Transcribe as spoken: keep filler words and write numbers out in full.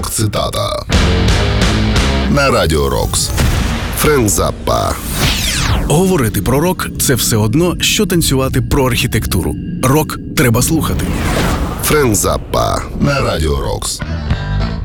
Рок-цитата на Радіо Рокс. Френк Заппа. Говорити про рок – це все одно, що танцювати про архітектуру. Рок треба слухати. Френк Заппа на Радіо Рокс.